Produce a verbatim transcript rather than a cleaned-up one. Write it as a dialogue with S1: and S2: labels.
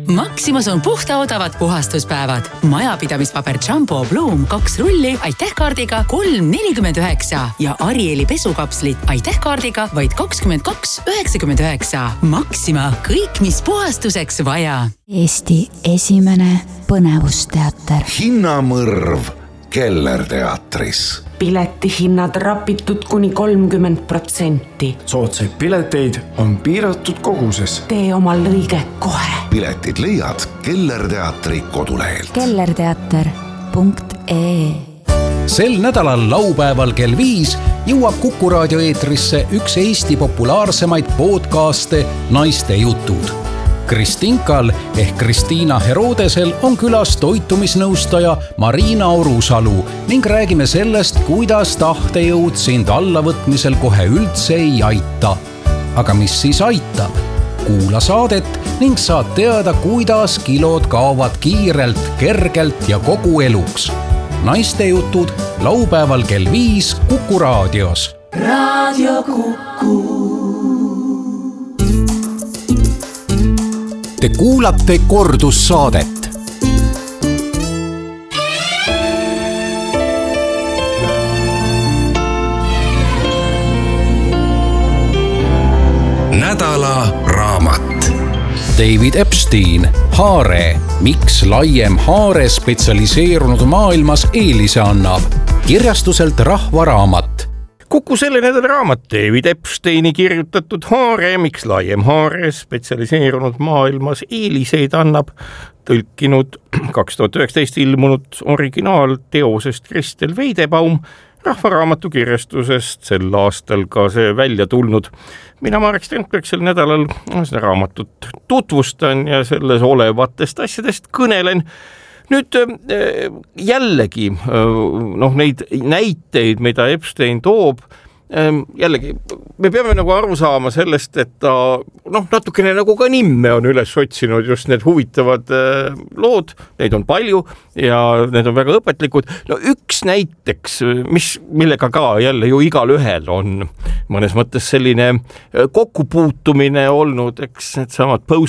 S1: Maximas on puhta odavad puhastuspäevad. Majapidamispaber Jumbo Bloom kaks rulli aitäh kaardiga kolm nelikümmend üheksa ja Arieli pesukapslid aitäh kaardiga vaid kakskümmend kaks üheksakümmend üheksa. Maxima, kõik mis puhastuseks vaja.
S2: Eesti esimene põnevusteater.
S3: Hinnamõrv Kellerteatris.
S4: Piletihinnad rapitud kuni kolmkümmend protsenti.
S5: Soodsaid pileteid on piiratud koguses.
S4: Tee omal lõige kohe.
S3: Piletid leiad Kellerteatri kodulehelt.
S2: kellerteater punkt ee.
S6: Sel nädalal laupäeval kell viis jõuab Kuku raadio eetrisse üks Eesti populaarsemaid podcaste Naiste jutud. Kristinkal ehk Kristiina Herodesel on külas toitumisnõustaja Marina Orusalu ning räägime sellest, kuidas tahtejõud sind allavõtmisel kohe üldse ei aita. Aga mis siis aitab? Kuula saadet ning saad teada, kuidas kilod kaovad kiirelt, kergelt ja kogu eluks. Naiste jutud laupäeval kell viis Kuku raadios.
S4: Raadio Kuku.
S6: Te kuulate kordussaadet.
S3: Nädala raamat.
S6: David Epstein, haare. Miks laiem haare spetsialiseerunud maailmas eelise annab? Kirjastuselt Rahvaraamat.
S7: Kuku selle nädala raamat David Epsteini kirjutatud haare, miks laiem haare spetsialiseerunud maailmas eeliseid annab, tõlkinud kaks tuhat üheksateist ilmunud originaalteosest Kristel Veidebaum, Rahvaraamatu kirjastusest sel aastal ka see välja tulnud. Mina Marek Strandberg sel nädalal seda raamatut tutvustan ja selles olevatest asjadest kõnelen. Nüüd jällegi noh, neid näiteid, mida Epstein toob, jällegi me peame nagu aru saama sellest, et ta noh, natukene nagu ka nimme on üles otsinud just need huvitavad lood, neid on palju ja need on väga õpetlikud. No üks näiteks, mis, millega ka jälle ju igal ühel on mõnes mõttes selline kokkupuutumine olnud, eks need samad